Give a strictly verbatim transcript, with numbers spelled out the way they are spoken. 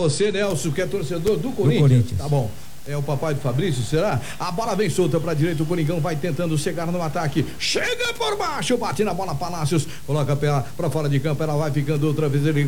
você, Nelson, que é torcedor do Corinthians. Do Corinthians. Tá bom. É o papai do Fabrício, será? A bola vem solta pra direita, o Coringão vai tentando chegar no ataque. Chega por baixo, bate na bola, Palácios, coloca a pé pra fora de campo, ela vai ficando outra vez, ele